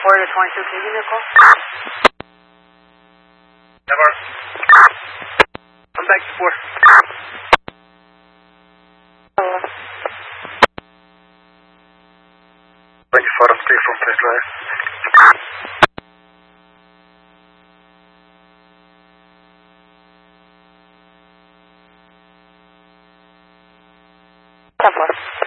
to 22, can you give me a call? Never. I'm back to 4. 24 up 3 from Place Drive. Ten 4.